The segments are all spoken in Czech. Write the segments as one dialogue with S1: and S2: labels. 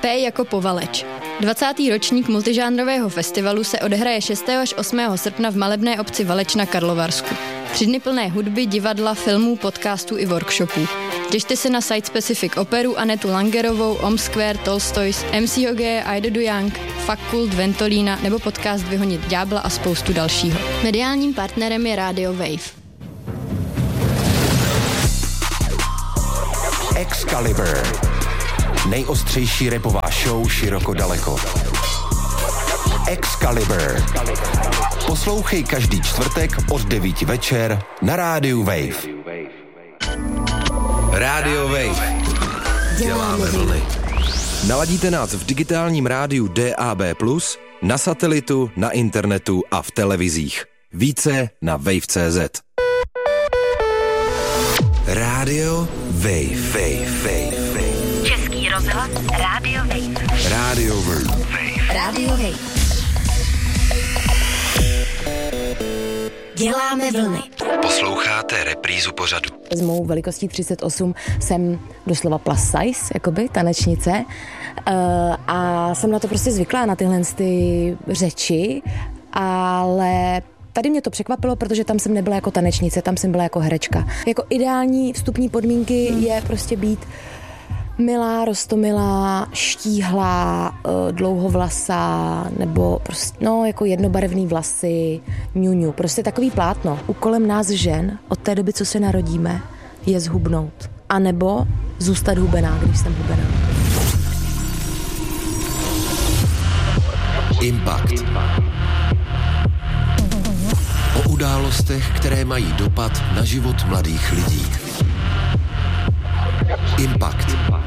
S1: P jako Povaleč. 20. ročník multižánrového festivalu se odehraje 6. až 8. srpna v malebné obci Valeč na Karlovarsku. 3 dny plné hudby, divadla, filmů, podcastů i workshopů. Těšte se na Site Specific operu, Anetu Langerovou, Omsquare, Tolstoys, MC Hogeje, Aidodu Young, Fakult, Ventolína nebo podcast Vyhonit ďábla a spoustu dalšího. Mediálním partnerem je Radio Wave.
S2: Excalibur. Nejostřejší rapová show široko daleko. Excalibur. Poslouchej každý čtvrtek od 9 večer na rádiu Wave. Radio Wave. Děláme vlny. Naladíte nás v digitálním rádiu DAB+, na satelitu, na internetu a v televizích. Více na wave.cz. Radio Wave.
S3: Český rozhlas Radio Wave.
S2: Radio Wave.
S3: Radio Wave. Děláme vlny.
S2: Posloucháte reprízu pořadu.
S4: S mou velikostí 38 jsem doslova plus size, jakoby, tanečnice. A jsem na to prostě zvyklá, na tyhle ty řeči, ale tady mě to překvapilo, protože tam jsem nebyla jako tanečnice, tam jsem byla jako herečka. Jako ideální vstupní podmínky je prostě být milá, roztomilá, štíhlá, dlouhovlasá, nebo prostě, no, jako jednobarevný vlasy, ňuňu. Prostě takový plátno. Úkolem nás žen od té doby, co se narodíme, je zhubnout. A nebo zůstat hubená, když jsem hubená.
S2: Impact. O událostech, které mají dopad na život mladých lidí. Impact.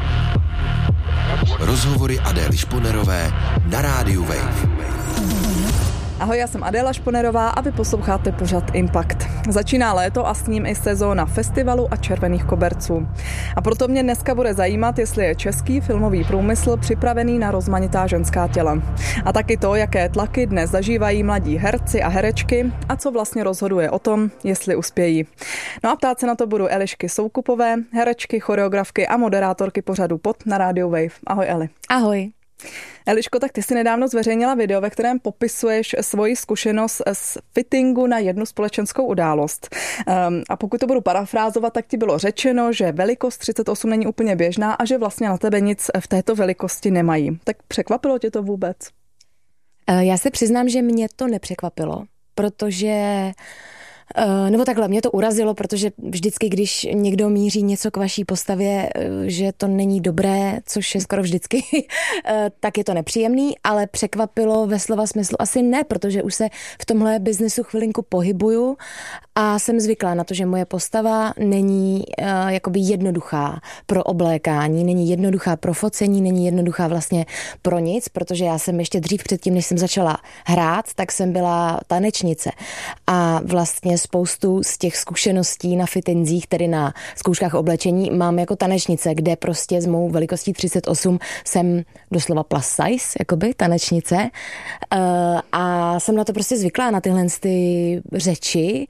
S2: Rozhovory Adély Šponerové na rádiu Wave.
S5: Ahoj, já jsem Adéla Šponerová a vy posloucháte pořad Impact. Začíná léto a s ním i sezóna festivalu a červených koberců. A proto mě dneska bude zajímat, jestli je český filmový průmysl připravený na rozmanitá ženská těla. A taky to, jaké tlaky dnes zažívají mladí herci a herečky a co vlastně rozhoduje o tom, jestli uspějí. No a ptát se na to budu Elišky Soukupové, herečky, choreografky a moderátorky pořadu POD na Radio Wave. Ahoj Eli.
S4: Ahoj.
S5: Eliško, tak ty jsi nedávno zveřejnila video, ve kterém popisuješ svoji zkušenost z fittingu na jednu společenskou událost. A pokud to budu parafrázovat, tak ti bylo řečeno, že velikost 38 není úplně běžná a že vlastně na tebe nic v této velikosti nemají. Tak překvapilo tě to vůbec?
S4: Já se přiznám, že mě to nepřekvapilo, protože nebo takhle, mě to urazilo, protože vždycky, když někdo míří něco k vaší postavě, že to není dobré, což je skoro vždycky, tak je to nepříjemný, ale překvapilo ve slova smyslu asi ne, protože už se v tomhle biznesu chvilinku pohybuju a jsem zvyklá na to, že moje postava není jakoby jednoduchá pro oblékání, není jednoduchá pro focení, není jednoduchá vlastně pro nic, protože já jsem ještě dřív předtím, než jsem začala hrát, tak jsem byla tanečnice a vlastně spoustu z těch zkušeností na fittinzích, tedy na zkouškách oblečení, mám jako tanečnice, kde prostě s mou velikostí 38 jsem doslova plus size, jakoby tanečnice. A jsem na to prostě zvyklá, na tyhle ty řeči,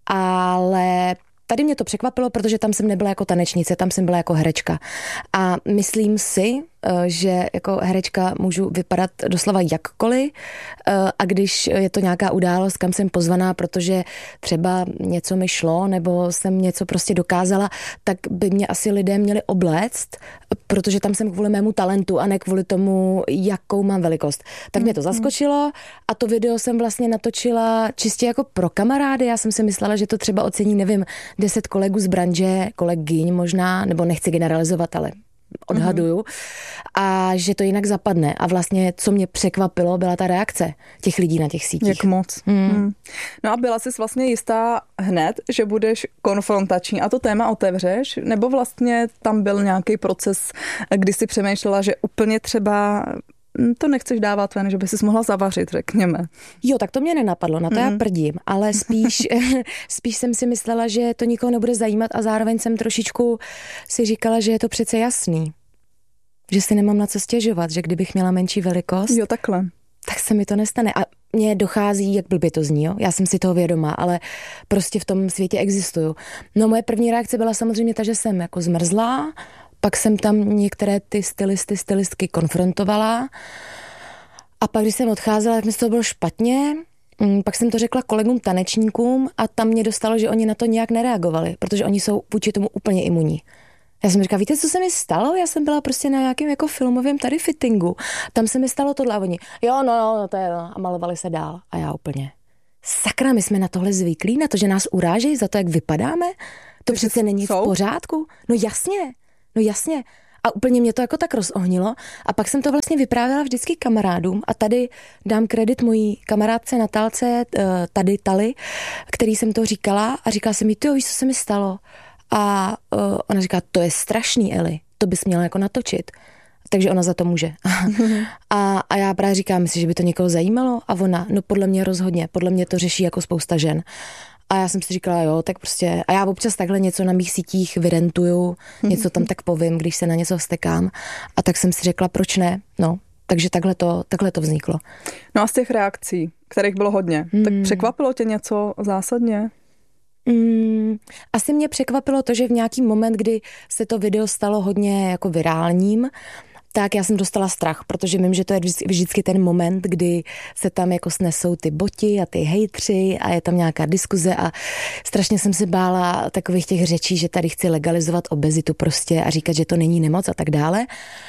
S4: ale tady mě to překvapilo, protože tam jsem nebyla jako tanečnice, tam jsem byla jako herečka. A myslím si, že jako herečka můžu vypadat doslova jakkoliv a když je to nějaká událost, kam jsem pozvaná, protože třeba něco mi šlo nebo jsem něco prostě dokázala, tak by mě asi lidé měli obléct, protože tam jsem kvůli mému talentu a ne kvůli tomu, jakou mám velikost. Tak mě to zaskočilo a to video jsem vlastně natočila čistě jako pro kamarády. Já jsem si myslela, že to třeba ocení, nevím, 10 kolegů z branže, kolegyň možná, nebo nechci generalizovat, ale odhaduju, a že to jinak zapadne. A vlastně, co mě překvapilo, byla ta reakce těch lidí na těch sítích.
S5: Jak moc. No a byla jsi vlastně jistá hned, že budeš konfrontační a to téma otevřeš? Nebo vlastně tam byl nějaký proces, kdy jsi přemýšlela, že úplně třeba to nechceš dávat ven, že by si mohla zavařit, řekněme.
S4: Jo, tak to mě nenapadlo, na to já prdím, ale spíš jsem si myslela, že to nikoho nebude zajímat a zároveň jsem trošičku si říkala, že je to přece jasný. Že si nemám na co stěžovat, že kdybych měla menší velikost,
S5: jo, takhle,
S4: tak se mi to nestane. A mně dochází, jak blbě to zní, jo? Já jsem si toho vědomá, ale prostě v tom světě existuju. No moje první reakce byla samozřejmě ta, že jsem jako zmrzla, pak jsem tam některé ty stylistky konfrontovala a pak, když jsem odcházela, tak mi z toho bylo špatně. Pak jsem to řekla kolegům tanečníkům a tam mě dostalo, že oni na to nějak nereagovali, protože oni jsou vůči tomu úplně imunní. Já jsem říkala, víte, co se mi stalo? Já jsem byla prostě na nějakém jako filmovém tady fittingu. Tam se mi stalo tohle a oni, jo, no, to je, no, a malovali se dál. A já úplně, sakra, my jsme na tohle zvyklí, na to, že nás urážejí za to, jak vypadáme? To přece není v pořádku. No jasně. A úplně mě to jako tak rozohnilo. A pak jsem to vlastně vyprávěla vždycky kamarádům. A tady dám kredit mojí kamarádce Natálce, tady Tali, který jsem to říkala. A říkala jsem jí, ty víš, co se mi stalo? A ona říká, to je strašný, Eli, to bys měla jako natočit. Takže ona za to může. A já právě říkám, myslíš, že by to někoho zajímalo? A ona, no podle mě rozhodně, podle mě to řeší jako spousta žen. A já jsem si říkala, jo, tak prostě, a já občas takhle něco na mých sítích vyrentuju, něco tam tak povím, když se na něco vztekám. A tak jsem si řekla, proč ne? No, takže takhle to vzniklo.
S5: No a z těch reakcí, kterých bylo hodně, tak překvapilo tě něco zásadně?
S4: Asi mě překvapilo to, že v nějaký moment, kdy se to video stalo hodně jako virálním, tak já jsem dostala strach, protože vím, že to je vždycky ten moment, kdy se tam jako snesou ty boti a ty hejtři a je tam nějaká diskuze a strašně jsem se bála takových těch řečí, že tady chci legalizovat obezitu prostě a říkat, že to není nemoc a tak dále.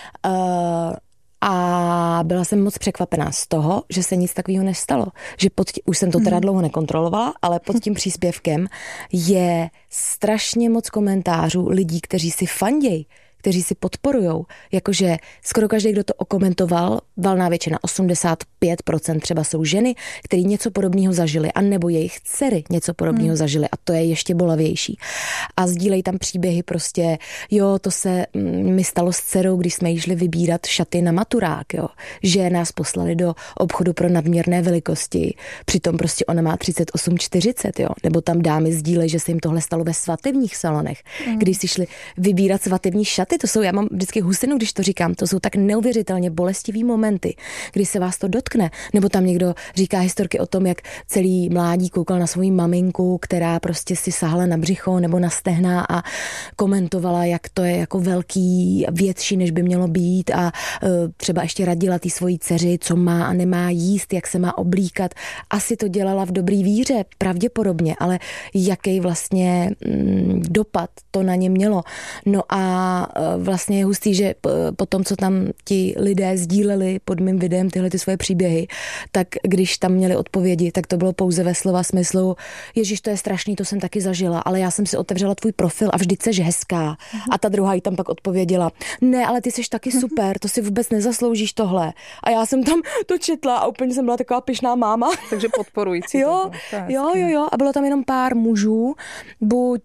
S4: A byla jsem moc překvapená z toho, že se nic takového nestalo. Že už jsem to teda dlouho nekontrolovala, ale pod tím příspěvkem je strašně moc komentářů lidí, kteří si fandějí, kteří si podporujou. Jakože skoro každý, kdo to okomentoval, valná většina, 85% třeba jsou ženy, který něco podobného zažili, anebo jejich dcery něco podobného zažili a to je ještě bolavější. A sdílejí tam příběhy prostě, jo, to se mi stalo s dcerou, když jsme jí šli vybírat šaty na maturák, jo, že nás poslali do obchodu pro nadměrné velikosti, přitom prostě ona má 38-40, jo, nebo tam dámy sdílejí, že se jim tohle stalo ve svatebních salonech, když si šli vybírat svatební šaty. To jsou, já mám vždycky husinu, když to říkám, to jsou tak neuvěřitelně bolestivý momenty, kdy se vás to dotkne. Nebo tam někdo říká historky o tom, jak celý mládí koukal na svoji maminku, která prostě si sahala na břicho nebo na stehna a komentovala, jak to je jako velký, větší, než by mělo být a třeba ještě radila té svojí dceři, co má a nemá jíst, jak se má oblíkat. Asi to dělala v dobrý víře, pravděpodobně, ale jaký vlastně dopad to na ně mělo. No a vlastně je hustý, že po tom, co tam ti lidé sdíleli pod mým videem tyhle ty svoje příběhy, tak když tam měli odpovědi, tak to bylo pouze ve slova smyslu, ježiš, to je strašný, to jsem taky zažila, ale já jsem si otevřela tvůj profil a vždyť seš hezká. A ta druhá jí tam pak odpověděla, ne, ale ty seš taky super, to si vůbec nezasloužíš tohle. A já jsem tam to četla a úplně jsem byla taková pyšná máma.
S5: Takže podporující.
S4: Jo. A bylo tam jenom pár mužů, buď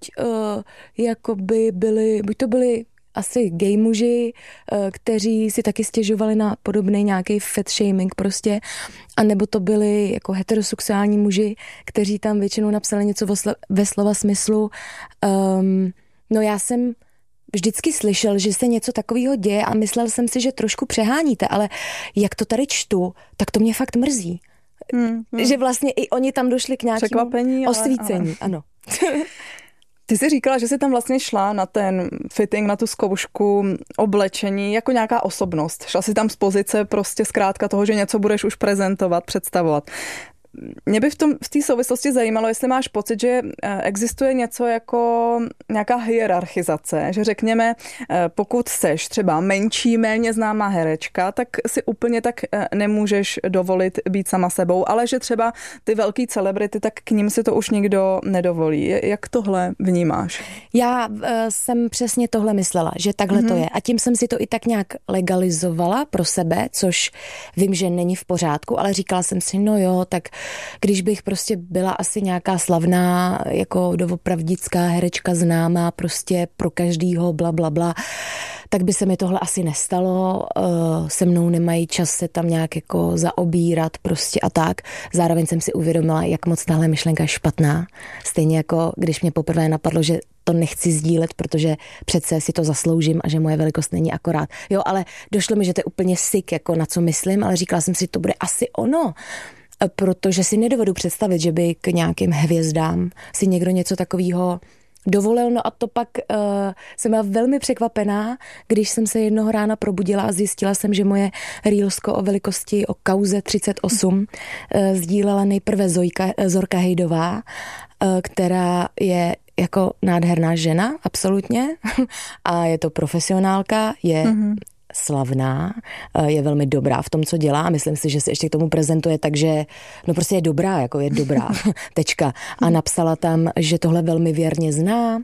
S4: to byli asi gay muži, kteří si taky stěžovali na podobný nějaký fat shaming prostě, a nebo to byli jako heterosexuální muži, kteří tam většinou napsali něco ve slova smyslu. No já jsem vždycky slyšel, že se něco takového děje a myslel jsem si, že trošku přeháníte, ale jak to tady čtu, tak to mě fakt mrzí. Že vlastně i oni tam došli k nějakému osvícení. Ano.
S5: Ty jsi říkala, že jsi tam vlastně šla na ten fitting, na tu zkoušku oblečení jako nějaká osobnost. Šla jsi tam z pozice prostě zkrátka toho, že něco budeš už prezentovat, představovat. Mě by v té souvislosti zajímalo, jestli máš pocit, že existuje něco jako nějaká hierarchizace, že řekněme, pokud seš třeba menší, méně známá herečka, tak si úplně tak nemůžeš dovolit být sama sebou, ale že třeba ty velký celebrity, tak k ním si to už nikdo nedovolí. Jak tohle vnímáš?
S4: Já jsem přesně tohle myslela, že takhle to je. A tím jsem si to i tak nějak legalizovala pro sebe, což vím, že není v pořádku, ale říkala jsem si, no jo, tak když bych prostě byla asi nějaká slavná, jako doopravdická herečka známá prostě pro každýho, bla, bla, bla, tak by se mi tohle asi nestalo. Se mnou nemají čas se tam nějak jako zaobírat prostě a tak. Zároveň jsem si uvědomila, jak moc tahle myšlenka je špatná. Stejně jako když mě poprvé napadlo, že to nechci sdílet, protože přece si to zasloužím a že moje velikost není akorát. Jo, ale došlo mi, že to je úplně sick, jako na co myslím, ale říkala jsem si, že to bude asi ono. Protože si nedovedu představit, že by k nějakým hvězdám si někdo něco takového dovolil, no a to pak jsem byla velmi překvapená, když jsem se jednoho rána probudila a zjistila jsem, že moje reelsko o velikosti, o kauze 38 sdílela nejprve Zorka Hejdová, která je jako nádherná žena, absolutně, a je to profesionálka, je slavná, je velmi dobrá v tom, co dělá a myslím si, že se ještě k tomu prezentuje, takže no prostě je dobrá, jako je dobrá, tečka. A napsala tam, že tohle velmi věrně zná,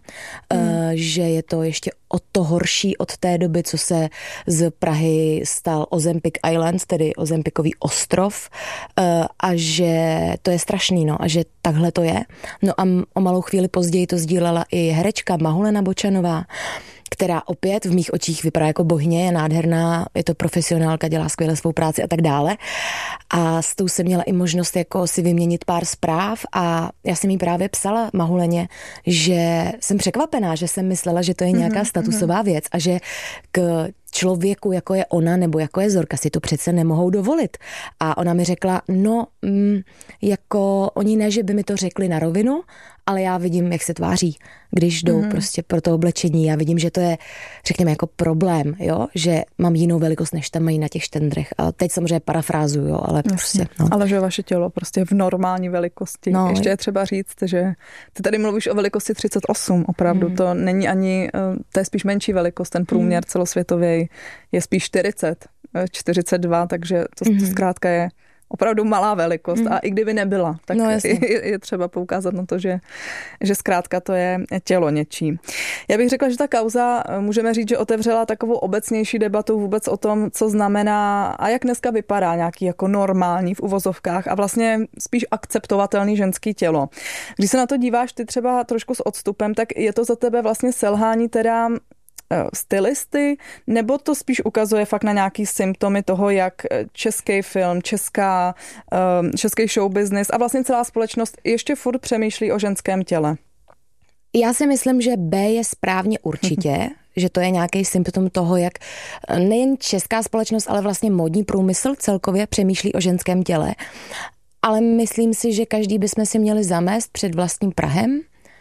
S4: že je to ještě o to horší od té doby, co se z Prahy stal Ozempic Island, tedy Ozempicový ostrov, a že to je strašný, no, a že takhle to je. No a o malou chvíli později to sdílela i herečka Mahulena Bočanová, která opět v mých očích vypadá jako bohyně, je nádherná, je to profesionálka, dělá skvěle svou práci a tak dále. A s tou jsem měla i možnost jako si vyměnit pár zpráv a já jsem jí právě psala Mahuleně, že jsem překvapená, že jsem myslela, že to je nějaká statusová věc a že k člověku, jako je ona nebo jako je Zorka, si to přece nemohou dovolit. A ona mi řekla, no, jako oni ne, že by mi to řekli na rovinu, ale já vidím, jak se tváří, když jdou prostě pro to oblečení. Já vidím, že to je, řekněme, jako problém, jo, že mám jinou velikost, než tam mají na těch štendrech. A teď samozřejmě parafrázuju, jo, ale prostě, no.
S5: Ale že vaše tělo prostě v normální velikosti. No, ještě je třeba říct, že ty tady mluvíš o velikosti 38, opravdu. To není ani, to je spíš menší velikost, ten průměr celosvětový je spíš 40, 42, takže to zkrátka je opravdu malá velikost a i kdyby nebyla, tak je třeba poukázat na to, že zkrátka to je tělo něčí. Já bych řekla, že ta kauza, můžeme říct, že otevřela takovou obecnější debatu vůbec o tom, co znamená a jak dneska vypadá nějaký jako normální v uvozovkách a vlastně spíš akceptovatelný ženský tělo. Když se na to díváš ty třeba trošku s odstupem, tak je to za tebe vlastně selhání teda stylisty, nebo to spíš ukazuje fakt na nějaký symptomy toho, jak český film, český show business a vlastně celá společnost ještě furt přemýšlí o ženském těle?
S4: Já si myslím, že B je správně určitě, že to je nějaký symptom toho, jak nejen česká společnost, ale vlastně módní průmysl celkově přemýšlí o ženském těle. Ale myslím si, že každý bychom si měli zamést před vlastním prahem,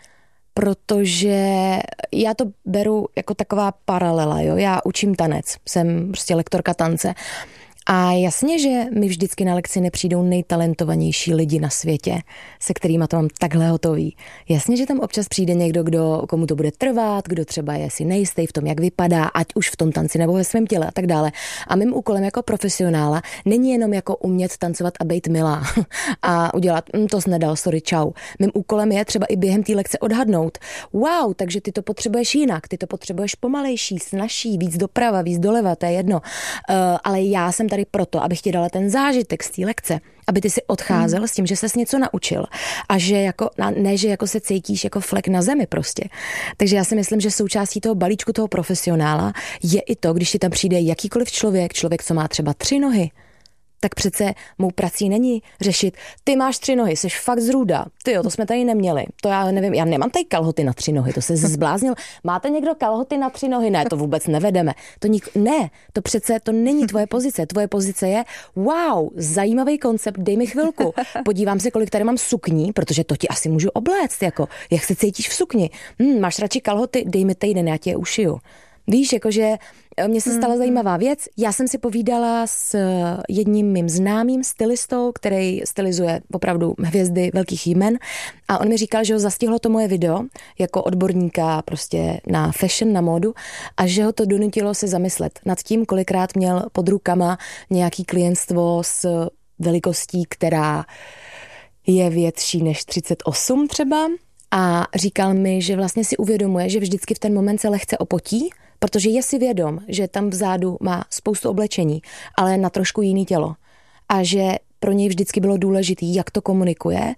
S4: protože já to beru jako taková paralela, jo. Já učím tanec, jsem prostě lektorka tance. A jasně, že mi vždycky na lekci nepřijdou nejtalentovanější lidi na světě, se kterýma to mám takhle hotový. Jasně, že tam občas přijde někdo, komu to bude trvat, kdo třeba je si nejistý v tom, jak vypadá, ať už v tom tanci nebo ve svém těle a tak dále. A mým úkolem jako profesionála není jenom jako umět tancovat a být milá a udělat, to jsi nedal, sorry, čau. Mým úkolem je třeba i během té lekce odhadnout, wow, takže ty to potřebuješ jinak, ty to potřebuješ pomalejší, snazší, víc doprava, víc doleva, to je jedno. Ale já jsem tady proto, abych ti dala ten zážitek z té lekce, aby ty si odcházel s tím, že ses něco naučil a že jako, ne, že jako se cítíš jako flek na zemi prostě. Takže já si myslím, že součástí toho balíčku toho profesionála je i to, když ti tam přijde jakýkoliv člověk, co má třeba 3 nohy, tak přece mou prací není řešit, ty máš 3 nohy, jsi fakt zrůda. Tyjo, to jsme tady neměli. To já nevím, já nemám tady kalhoty na 3 nohy, to se zbláznil. Máte někdo kalhoty na 3 nohy? Ne, to vůbec nevedeme. Ne, to přece to není tvoje pozice. Tvoje pozice je, wow, zajímavý koncept, dej mi chvilku. Podívám se, kolik tady mám sukní, protože to ti asi můžu obléct, jako, jak se cítíš v sukni. Máš radši kalhoty, dej mi týden, já ti je ušiju. Víš, jakože mně se stala zajímavá věc. Já jsem si povídala s jedním mým známým stylistou, který stylizuje opravdu hvězdy velkých jmen a on mi říkal, že ho zastihlo to moje video jako odborníka prostě na fashion, na módu a že ho to donutilo se zamyslet nad tím, kolikrát měl pod rukama nějaký klientstvo s velikostí, která je větší než 38 třeba a říkal mi, že vlastně si uvědomuje, že vždycky v ten moment se lehce opotí, protože je si vědom, že tam vzadu má spoustu oblečení, ale na trošku jiný tělo. A že pro něj vždycky bylo důležitý, jak to komunikuje,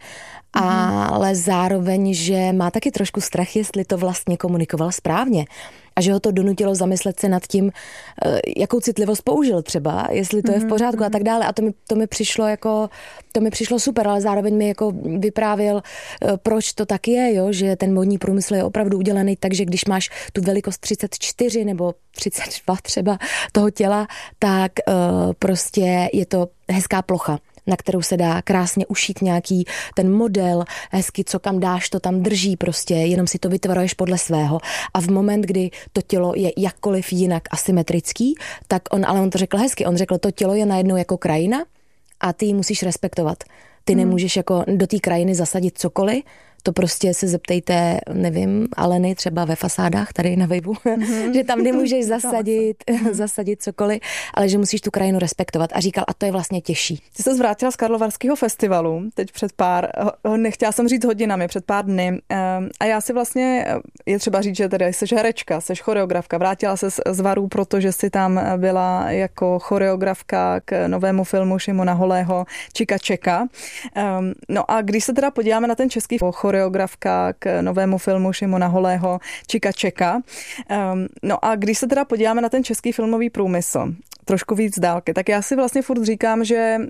S4: ale zároveň, že má taky trošku strach, jestli to vlastně komunikoval správně. A že ho to donutilo zamyslet se nad tím, jakou citlivost použil třeba, jestli to je v pořádku a tak dále. A to mi přišlo super, ale zároveň mi jako vyprávěl, proč to tak je, jo? Že ten módní průmysl je opravdu udělaný tak, že když máš tu velikost 34 nebo 32 třeba toho těla, tak prostě je to hezká plocha. na kterou se dá krásně ušít nějaký ten model, hezky co kam dáš, to tam drží prostě, jenom si to vytvaruješ podle svého. A v moment, kdy to tělo je jakkoliv jinak asymetrický, tak on to řekl hezky, on řekl, to tělo je najednou jako krajina a ty ji musíš respektovat. Ty nemůžeš jako do té krajiny zasadit cokoliv, to prostě se zeptejte, nevím, Aleny třeba ve fasádách tady na Vejvu, že tam nemůžeš zasadit cokoliv, ale že musíš tu krajinu respektovat. A říkal, a to je vlastně těžší.
S5: Ty se vrátila z Karlovarského festivalu, teď nechtěla jsem říct hodinami, před pár dny. A já si vlastně, je třeba říct, že tedy jsi herečka, jsi choreografka, vrátila se z Varů, protože jsi tam byla jako choreografka k novému filmu Šimona Holého Čika Čeka. No a když se teda podíváme na ten český choreografka k novému filmu Šimona Holého Čika Čeka. No a když se teda podíváme na ten český filmový průmysl, trošku víc z dálky, tak já si vlastně furt říkám, že